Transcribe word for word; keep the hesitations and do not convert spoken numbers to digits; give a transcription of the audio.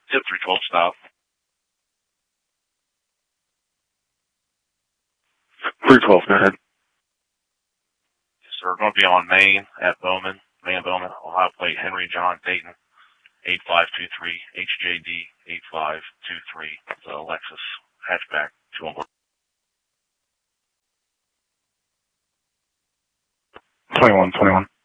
Tip three twelve stop. three twelve, go ahead. Yes, sir. We're going to be on Main at Bowman, Main Bowman, Ohio plate Henry John Dayton, eight five two three, H J D eight five two three. It's a Lexus hatchback, two on board. twenty-one, twenty-one.